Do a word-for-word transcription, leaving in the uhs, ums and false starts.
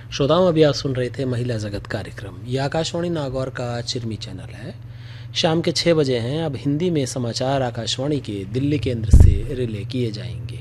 श्रोताओं, अभी आप सुन रहे थे महिला जगत कार्यक्रम। यह आकाशवाणी नागौर का चिरमी चैनल है। शाम के छः बजे हैं। अब हिंदी में समाचार आकाशवाणी के दिल्ली केंद्र से रिले किए जाएंगे।